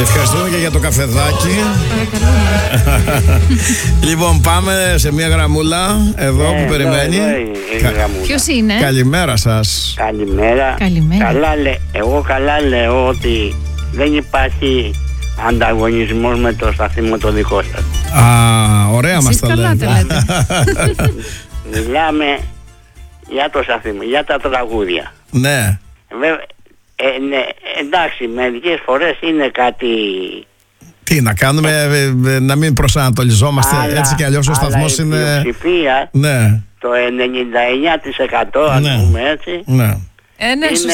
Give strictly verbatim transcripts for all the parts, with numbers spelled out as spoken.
Ευχαριστούμε και για το καφεδάκι. Λοιπόν, πάμε σε μια γραμμούλα εδώ Ε, που περιμένει. εδώ, εδώ η Κα- γραμμούλα. Ποιος είναι? Καλημέρα σας. Καλημέρα. Καλημέρα. Καλά λέ, εγώ καλά λέω ότι δεν υπάρχει ανταγωνισμός με το σταθμό το δικό σας. Α, ωραία μας Εσείς τα καλά τα λέτε. λέτε. Μιλάμε για το σταθμό, για τα τραγούδια. Ναι. Βέβαια, ε, ναι, εντάξει, μερικές φορές είναι κάτι... Τι να κάνουμε, ε, ε, να μην προσανατολιζόμαστε, αλλά- έτσι κι αλλιώς ο αλλά σταθμός η είναι... πλειοψηφία, Ναι, το ενενήντα εννιά τοις εκατό ας Ναι. πούμε έτσι, ναι. Ε, ναι, είναι σωστά.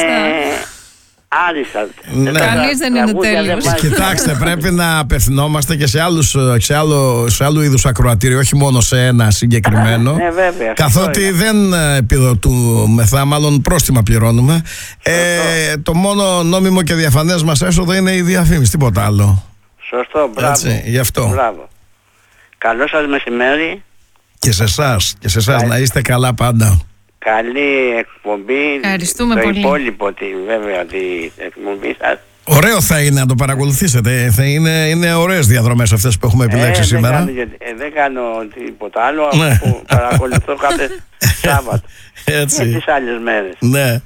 άριστα. Ναι. Τα Κανείς δεν είναι τραγούδια τέλειος. μας- Κοιτάξτε, πρέπει να απευθυνόμαστε και σε, άλλους, σε, άλλο, σε άλλου είδους ακροατήριο, όχι μόνο σε ένα συγκεκριμένο. Ναι, βέβαια. Καθότι αυτό δεν επιδοτούμεθα, μάλλον πρόστιμα πληρώνουμε. Ε, το μόνο νόμιμο και διαφανές μας έσοδο είναι η διαφήμιση, τίποτα άλλο. είναι. Σωστό, μπράβο. Έτσι, γι' αυτό. Μπράβο. Καλό σας μεσημέρι. Και σε εσάς, και σε εσάς Καλή. να είστε καλά πάντα. Καλή εκπομπή. Ευχαριστούμε το πολύ. υπόλοιπο τη, βέβαια τη εκπομπή σας. Ωραίο θα είναι να το παρακολουθήσετε. Θα είναι, είναι ωραίες διαδρομές αυτές που έχουμε επιλέξει ε, σήμερα. Δεν κάνω, γιατί- ε, δεν κάνω τίποτα άλλο Ναι. που παρακολουθώ κάθε Σάββατο και Έτσι. τις άλλες μέρες. Ναι,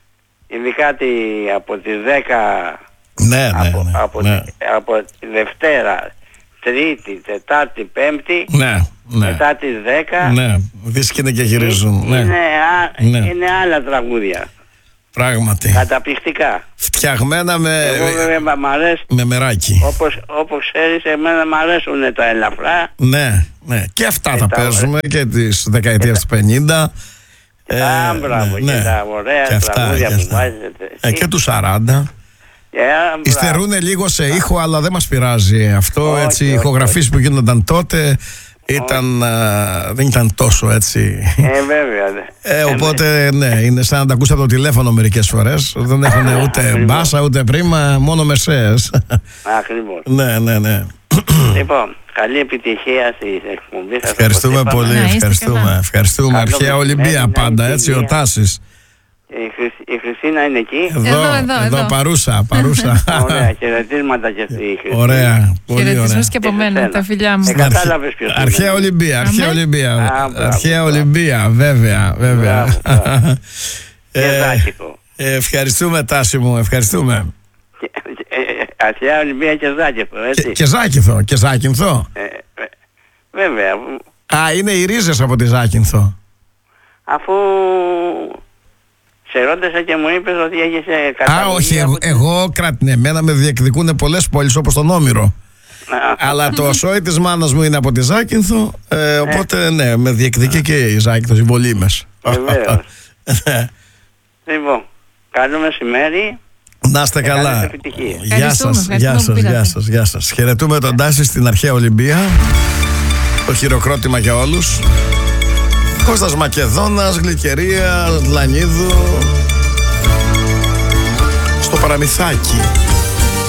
Ειδικά τη, από τις δέκα ναι, ναι. από, ναι, από, ναι. τη, από τη Δευτέρα, Τρίτη, Τετάρτη, Πέμπτη, Ναι, ναι. μετά τις δέκα Ναι, δίσκονται και γυρίζουν. Ναι, είναι, α, Ναι. είναι άλλα τραγούδια. πράγματι. Καταπληκτικά. Φτιαγμένα με, Εγώ βέβαια μ' αρέσει, με μεράκι. όπως, όπως ξέρεις, εμένα μ' αρέσουν τα ελαφρά. Ναι, ναι. Και αυτά Ε, τα τα- παίζουμε και τις δεκαετίες του πενήντα. Ε, Α, μπράβο, ναι, και ναι. τα ωραία Και αυτά, τραγούδια και που αυτά. βάζετε. Ε, και του σαράντα. Ε, α, μπράβο. Υστερούν λίγο σε ήχο, αλλά δεν μας πειράζει αυτό. Όχι, Έτσι, οι όχι, ηχογραφήσεις που γίνονταν τότε ήταν, α, δεν ήταν τόσο έτσι. Ε, βέβαια. ναι. Ε, οπότε ναι, είναι σαν να τα ακούσα από το τηλέφωνο μερικές φορές. Δεν έχουν ούτε Ακριβώς. μπάσα ούτε πρίμα, μόνο μεσαίες. Ακριβώς. Ναι, ναι, ναι. Λοιπόν, καλή επιτυχία στη εκπομπή σας. Ευχαριστούμε όπως είπαμε. πολύ, Να είστε ευχαριστούμε. καλά. Ευχαριστούμε. Καλό Αρχαία μεσημέρι, Ολυμπία να πάντα, είστε έτσι, ο υγεία. Τάσης. Η, Χρυσ- η Χριστίνα είναι εκεί. Εδώ, Εδώ, εδώ, εδώ, εδώ. παρούσα, παρούσα. Ωραία, χαιρετίσματα και στη Χριστίνα. Ωραία, πολύ ωραία. Χαιρετισμούς και από Και σε μένα, σένα. τα φιλιά μου. Ε, κατάλαβες ποιος είναι. Αρχαία Ολυμπία, αρχαία Αμέ. Ολυμπία. Α, μπράβο, Αρχαία μπράβο. Ολυμπία, βέβαια, βέβαια. Μπράβο, μπράβο. Και Ε, Ζάκηθο. ε, Ευχαριστούμε, Τάση μου, ευχαριστούμε. Και- ε, ε, Αρχαία Ολυμπία και Ζάκηθο, Και, έτσι. και Ζάκυνθο, και Ζάκυνθο. Ε, ε, Βέβαια, Α, είναι οι ρίζες από τη Ζάκυνθο. αφού σε ρώτησα και μου είπες ότι έχεις ε, Α, καταγωγή όχι, από εγώ, τη- εγώ κρατνε, εμένα με διεκδικούν πολλές πόλεις όπως τον Όμηρο. Α, Αλλά το σόι της μάνας μου είναι από τη Ζάκυνθο, ε, οπότε ναι, με διεκδικεί και η Ζάκυνθος, οι Βολήμες. Βεβαίως. Ναι. Λοιπόν, καλό μεσημέρι. Να είστε Και καλά. καλές επιτυχίες. Γεια Ευχαριστούμε, σας, ευχαριστούμε γεια που σας, πήρατε. γεια σας, γεια σας. Χαιρετούμε τον Τάση στην Αρχαία Ολυμπία. Το χειροκρότημα για όλους. Κώστας Μακεδόνας, Γλυκερία, Λανίδου. Στο Παραμυθάκι.